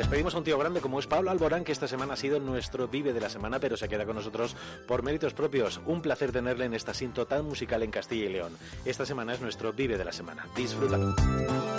Despedimos a un tío grande como es Pablo Alborán, que esta semana ha sido nuestro Vive de la Semana, pero se queda con nosotros por méritos propios. Un placer tenerle en esta sintonía tan musical en Castilla y León. Esta semana es nuestro Vive de la Semana. Disfrútalo.